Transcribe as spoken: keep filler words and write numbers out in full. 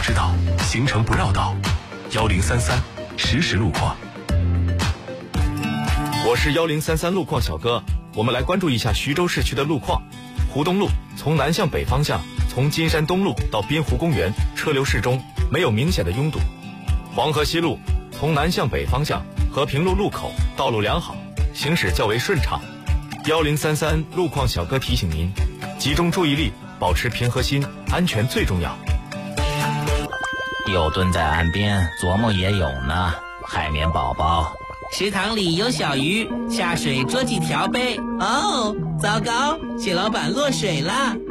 知道，行程不绕道。幺零三三实时路况。 我是幺零三三路况小哥，我们来关注一下徐州市区的路况。湖东路从南向北方向，从金山东路到滨湖公园，车流适中，没有明显的拥堵。黄河西路从南向北方向，和平路路口道路良好，行驶较为顺畅。幺零三三路况小哥提醒您，集中注意力，保持平和心，安全最重要。 又蹲在岸边琢磨也有呢，海绵宝宝。 食堂里有小鱼，下水捉几条呗。哦，糟糕，蟹老板落水了。